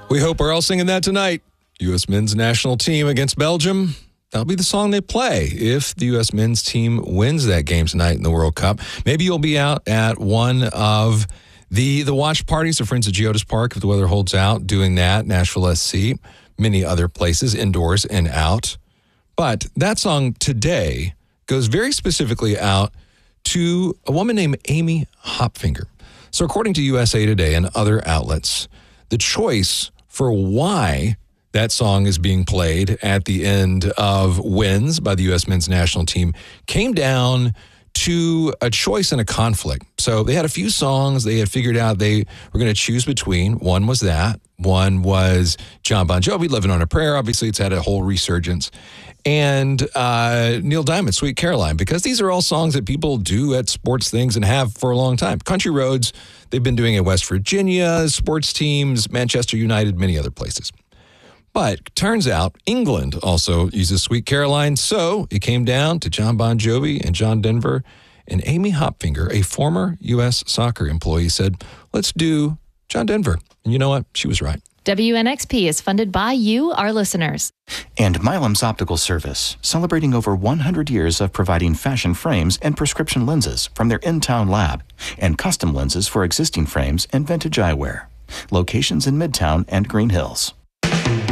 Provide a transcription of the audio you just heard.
We hope we're all singing that tonight. U.S. men's national team against Belgium. That'll be the song they play if the U.S. men's team wins that game tonight in the World Cup. Maybe you'll be out at one of the watch parties of Friends of Geodis Park if the weather holds out, doing that, Nashville SC, many other places, indoors and out. But that song today goes very specifically out to a woman named Amy Hopfinger. So according to USA Today and other outlets, the choice for why that song is being played at the end of wins by the U.S. men's national team came down to a choice and a conflict. So they had a few songs they had figured out they were going to choose between. One was that. One was John Bon Jovi, Living on a Prayer. Obviously, it's had a whole resurgence. And Neil Diamond, Sweet Caroline, because these are all songs that people do at sports things and have for a long time. Country Roads, they've been doing it at West Virginia, sports teams, Manchester United, many other places. But turns out England also uses Sweet Caroline, so it came down to John Bon Jovi and John Denver. And Amy Hopfinger, a former U.S. soccer employee, said, let's do John Denver. And you know what? She was right. WNXP is funded by you, our listeners. And Milam's Optical Service, celebrating over 100 years of providing fashion frames and prescription lenses from their in-town lab, and custom lenses for existing frames and vintage eyewear. Locations in Midtown and Green Hills.